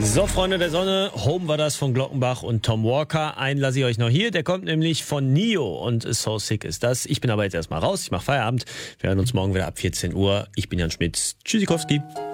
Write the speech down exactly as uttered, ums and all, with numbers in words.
So, Freunde der Sonne, Home war das von Glockenbach und Tom Walker. Einen lasse ich euch noch hier, der kommt nämlich von Nio und So Sick ist das. Ich bin aber jetzt erstmal raus, ich mache Feierabend. Wir hören uns morgen wieder ab vierzehn Uhr. Ich bin Jan Schmidt. Tschüssikowski.